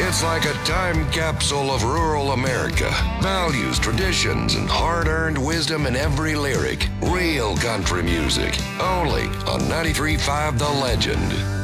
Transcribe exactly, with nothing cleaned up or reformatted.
It's like a time capsule of rural America. Values, traditions, and hard-earned wisdom in every lyric. Real country music. Only on ninety-three point five The Legend.